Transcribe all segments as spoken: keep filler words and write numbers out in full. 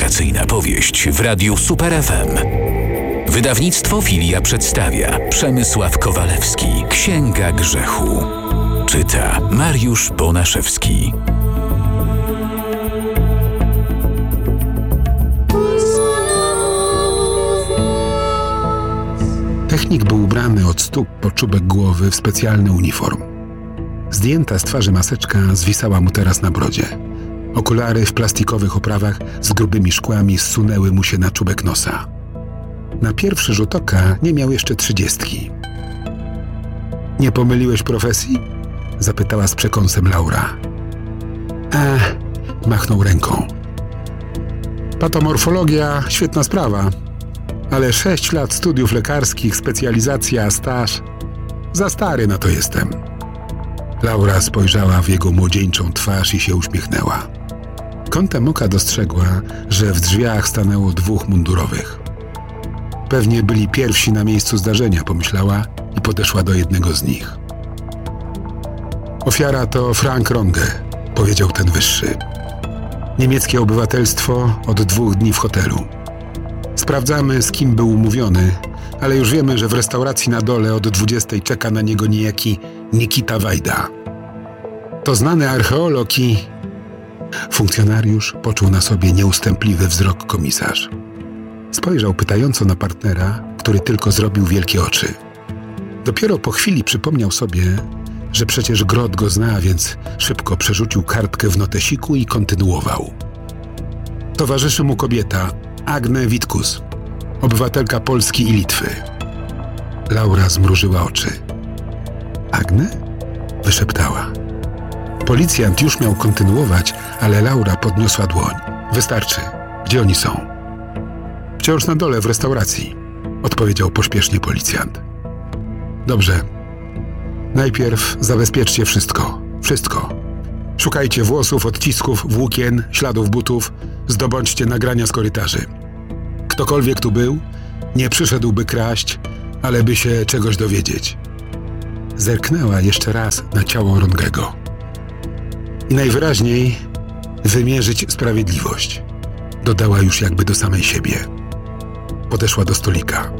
Wakacyjna powieść w Radiu Super F M. Wydawnictwo Filia przedstawia Przemysław Kowalewski. Księga grzechu. Czyta Mariusz Bonaszewski. Technik był ubrany od stóp po czubek głowy w specjalny uniform. Zdjęta z twarzy maseczka zwisała mu teraz na brodzie. Okulary w plastikowych oprawach z grubymi szkłami zsunęły mu się na czubek nosa. Na pierwszy rzut oka nie miał jeszcze trzydziestki. Nie pomyliłeś profesji? Zapytała z przekąsem Laura. Ech, machnął ręką. Patomorfologia, świetna sprawa. Ale sześć lat studiów lekarskich, specjalizacja, staż. Za stary na to jestem. Laura spojrzała w jego młodzieńczą twarz i się uśmiechnęła. Kątem oka dostrzegła, że w drzwiach stanęło dwóch mundurowych. Pewnie byli pierwsi na miejscu zdarzenia, pomyślała i podeszła do jednego z nich. Ofiara to Frank Runge, powiedział ten wyższy. Niemieckie obywatelstwo, od dwóch dni w hotelu. Sprawdzamy, z kim był umówiony, ale już wiemy, że w restauracji na dole od dwudziestej czeka na niego niejaki Nikita Wajda. To znany archeolog i... Funkcjonariusz poczuł na sobie nieustępliwy wzrok komisarz. Spojrzał pytająco na partnera, który tylko zrobił wielkie oczy. Dopiero po chwili przypomniał sobie, że przecież Grot go zna, więc szybko przerzucił kartkę w notesiku i kontynuował. Towarzyszy mu kobieta, Agne Witkus, obywatelka Polski i Litwy. Laura zmrużyła oczy. Agne? Wyszeptała. Policjant już miał kontynuować, ale Laura podniosła dłoń. Wystarczy. Gdzie oni są? Wciąż na dole w restauracji, odpowiedział pośpiesznie policjant. Dobrze. Najpierw zabezpieczcie wszystko. Wszystko. Szukajcie włosów, odcisków, włókien, śladów butów. Zdobądźcie nagrania z korytarzy. Ktokolwiek tu był, nie przyszedłby kraść, ale by się czegoś dowiedzieć. Zerknęła jeszcze raz na ciało Rungego. I najwyraźniej wymierzyć sprawiedliwość. Dodała już jakby do samej siebie. Podeszła do stolika.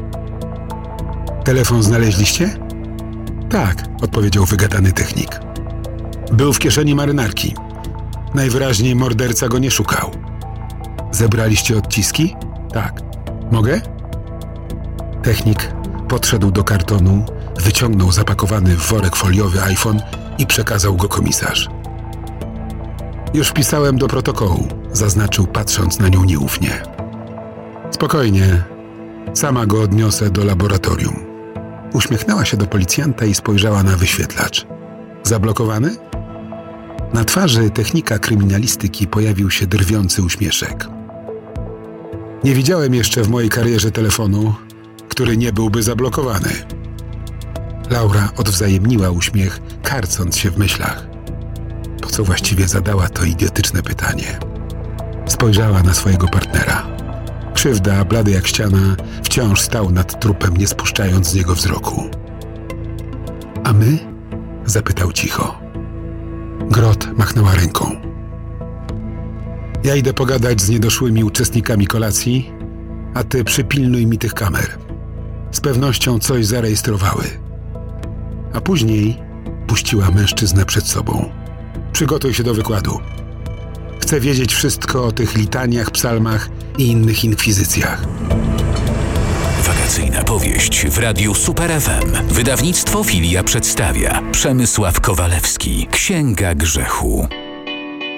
Telefon znaleźliście? Tak, odpowiedział wygadany technik. Był w kieszeni marynarki. Najwyraźniej morderca go nie szukał. Zebraliście odciski? Tak. Mogę? Technik podszedł do kartonu, wyciągnął zapakowany w worek foliowy iPhone i przekazał go komisarz. Już wpisałem do protokołu, zaznaczył, patrząc na nią nieufnie. Spokojnie, sama go odniosę do laboratorium. Uśmiechnęła się do policjanta i spojrzała na wyświetlacz. Zablokowany? Na twarzy technika kryminalistyki pojawił się drwiący uśmieszek. Nie widziałem jeszcze w mojej karierze telefonu, który nie byłby zablokowany. Laura odwzajemniła uśmiech, karcąc się w myślach. Po co właściwie zadała to idiotyczne pytanie? Spojrzała na swojego partnera. Krzywda, blady jak ściana, wciąż stał nad trupem, nie spuszczając z niego wzroku. A my? Zapytał cicho. Grot machnęła ręką. Ja idę pogadać z niedoszłymi uczestnikami kolacji, a ty przypilnuj mi tych kamer. Z pewnością coś zarejestrowały. A później puściła mężczyznę przed sobą. Przygotuj się do wykładu. Chcę wiedzieć wszystko o tych litaniach, psalmach i innych inkwizycjach. Wakacyjna powieść w Radiu Super F M. Wydawnictwo Filia przedstawia Przemysław Kowalewski. Księga grzechu.